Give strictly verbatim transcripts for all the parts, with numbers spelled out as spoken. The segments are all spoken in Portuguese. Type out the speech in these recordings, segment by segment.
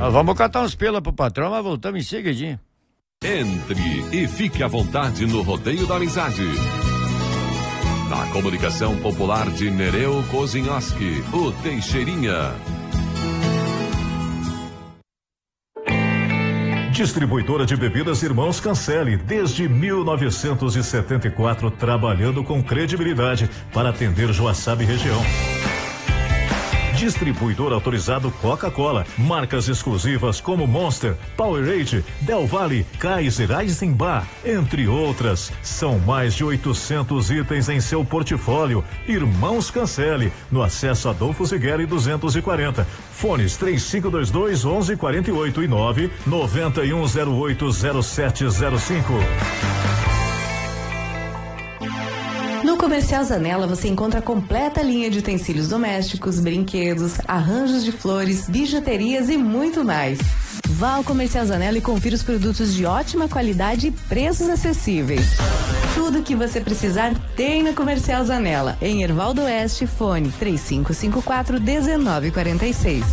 Nós vamos catar uns pila pro patrão, mas voltamos em seguidinho. Entre e fique à vontade no Rodeio da Amizade. Na comunicação popular de Nereu Kozinhoski, o Teixeirinha. Distribuidora de bebidas Irmãos Cancelli, desde mil novecentos e setenta e quatro, trabalhando com credibilidade para atender Joaçaba e região. Distribuidor autorizado Coca-Cola, marcas exclusivas como Monster, Powerade, Del Valle, Kaiser, Eisenbach, entre outras. São mais de oitocentos itens em seu portfólio. Irmãos Cancelli, no acesso Adolfo Zigueri duzentos e quarenta. Fones três cinco dois dois, onze quarenta e oito e nove nove um zero oito zero sete zero cinco. No Comercial Zanella você encontra a completa linha de utensílios domésticos, brinquedos, arranjos de flores, bijuterias e muito mais. Vá ao Comercial Zanella e confira os produtos de ótima qualidade e preços acessíveis. Tudo que você precisar tem no Comercial Zanella. Em Hervaldo Oeste, fone três cinco cinco quatro, um nove quatro seis.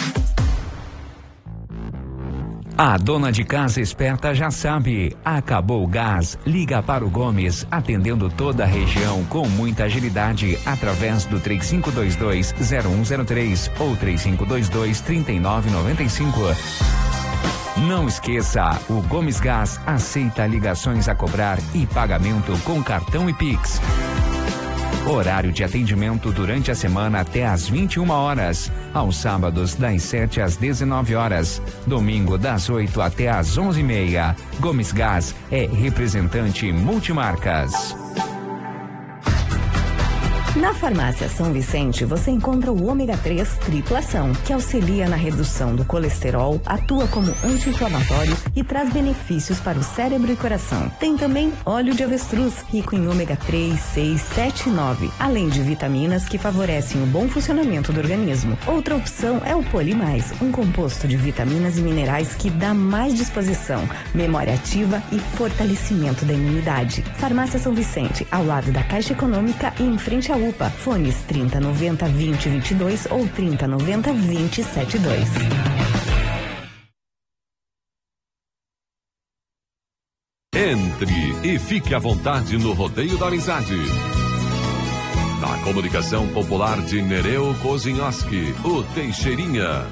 A dona de casa esperta já sabe, acabou o gás, liga para o Gomes, atendendo toda a região com muita agilidade, através do três cinco dois dois, zero um zero três ou três cinco dois dois, três nove nove cinco. Não esqueça, o Gomes Gás aceita ligações a cobrar e pagamento com cartão e Pix. Horário de atendimento durante a semana até às vinte e uma horas. Aos sábados, das sete às dezenove horas. Domingo, das oito até às onze e meia. Gomes Gás é representante multimarcas. Na Farmácia São Vicente, você encontra o ômega três triplação, que auxilia na redução do colesterol, atua como anti-inflamatório e traz benefícios para o cérebro e coração. Tem também óleo de avestruz, rico em ômega três, seis, sete e nove, além de vitaminas que favorecem o bom funcionamento do organismo. Outra opção é o Polimais, um composto de vitaminas e minerais que dá mais disposição, memória ativa e fortalecimento da imunidade. Farmácia São Vicente, ao lado da Caixa Econômica e em frente à U P A. Fones trinta noventa, vinte, vinte e dois ou trinta noventa, vinte, setenta e dois. Entre e fique à vontade no Rodeio da Amizade. Na comunicação popular de Nereu Kozinhoski, o Teixeirinha.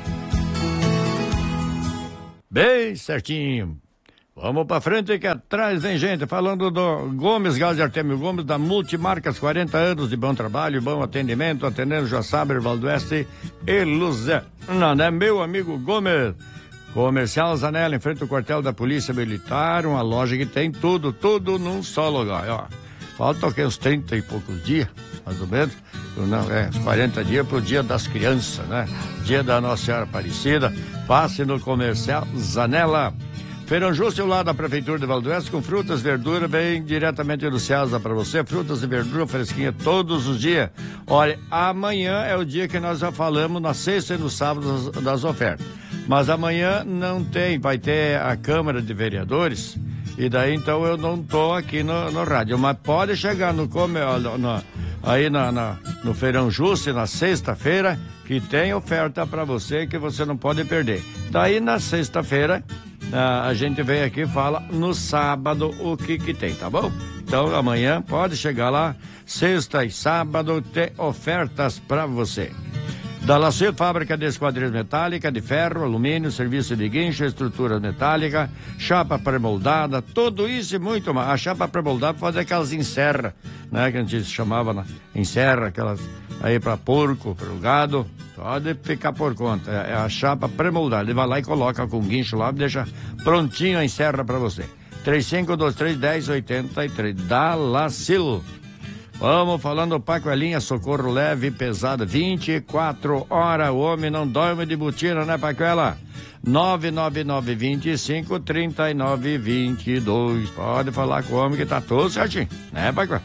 Bem certinho. Vamos pra frente que atrás vem gente falando do Gomes Gás de Artemio Gomes, da Multimarcas, quarenta anos de bom trabalho, bom atendimento, atendendo Joaçaba, Hervaldo Oeste e Luzé. Não, né? Meu amigo Gomes. Comercial Zanella, em frente ao quartel da Polícia Militar, uma loja que tem tudo, tudo num só lugar, ó. Falta o que, uns trinta e poucos dias, mais ou menos, não, é, uns quarenta dias pro dia das crianças, né? Dia da Nossa Senhora Aparecida. Passe no Comercial Zanella. Feirão Justo, lá da Prefeitura de Hervaldo Oeste, com frutas, verdura, bem diretamente do Ceasa para você. Frutas e verdura fresquinha todos os dias. Olha, amanhã é o dia que nós já falamos, na sexta e no sábado, das, das ofertas. Mas amanhã não tem, vai ter a Câmara de Vereadores, e daí então eu não tô aqui no, no rádio. Mas pode chegar no, no, no aí na, na, no Feirão Justo, na sexta-feira, que tem oferta para você que você não pode perder. Daí na sexta-feira, Ah, a gente vem aqui e fala no sábado o que que tem, tá bom? Então amanhã pode chegar lá, sexta e sábado tem ofertas para você. Da Lacedo, fábrica de esquadrias metálica, de ferro, alumínio, serviço de guincho, estrutura metálica, chapa pré-moldada, tudo isso e muito mais. A chapa pré-moldada para fazer aquelas encerras, né? Que a gente chamava na encerra, aquelas aí para porco, para o gado. Pode ficar por conta, é a chapa pré-moldada. Ele vai lá e coloca com guincho lá, deixa prontinho a encerra para você. três cinco dois três, um zero oito três, da Lacil. Vamos falando do Pacoelinha, socorro leve e pesado, vinte e quatro horas, o homem não dorme de botina, né, Pacoela? nove nove nove, dois cinco, três nove dois dois. Pode falar com o homem que tá tudo certinho, né, Pacoela?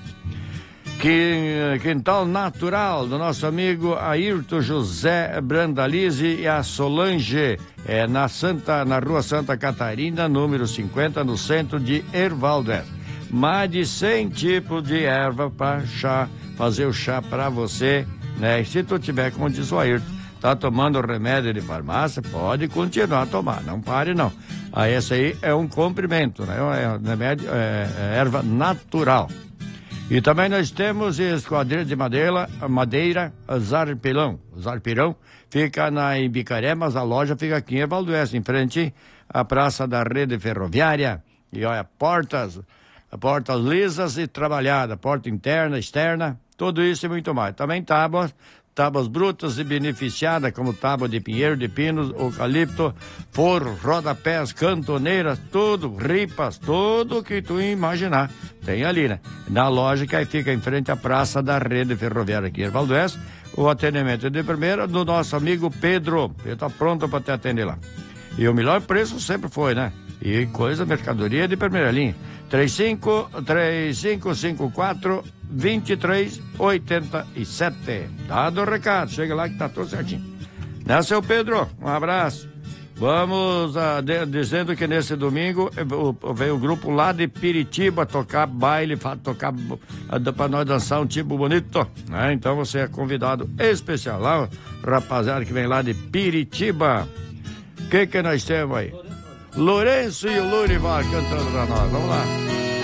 Quintal Natural do nosso amigo Ayrton José Brandalize e a Solange, é na Santa, na Rua Santa Catarina, número cinquenta, no centro de Hervaldo Oeste. Mais de cem tipos de erva para chá, fazer o chá para você, né? E se tu tiver, como diz o Ayrton, Tá tomando remédio de farmácia? Pode continuar a tomar, não pare não. Ah, esse aí é um comprimento, né? É um remédio, é, é erva natural. E também nós temos esquadrilha de madeira, madeira Zarpilão. Zarpirão fica na Ibicaré, mas a loja fica aqui em Valdoeste, em frente à Praça da Rede Ferroviária. E olha, portas, portas lisas e trabalhadas, porta interna, externa, tudo isso e muito mais. Também tábuas, tábuas brutas e beneficiadas, como tábua de pinheiro, de pinos, eucalipto, forro, rodapés, cantoneiras, tudo, ripas, tudo que tu imaginar. Tem ali, né? Na loja que aí fica em frente à Praça da Rede Ferroviária aqui em Valdoeste, o atendimento de primeira do nosso amigo Pedro. Ele tá pronto para te atender lá. E o melhor preço sempre foi, né? E coisa, mercadoria de primeira linha. três cinco três cinco cinco quatro dois três oito sete. Dado o recado, chega lá que tá tudo certinho. Né, seu Pedro? Um abraço. Vamos a, de, dizendo que nesse domingo veio o grupo lá de Piritiba tocar baile, tocar para nós dançar um tipo bonito, né? Então você é convidado especial lá, rapaziada que vem lá de Piritiba. O que que nós temos aí? Lourenço e o Lurival cantando pra nós. Vamos lá.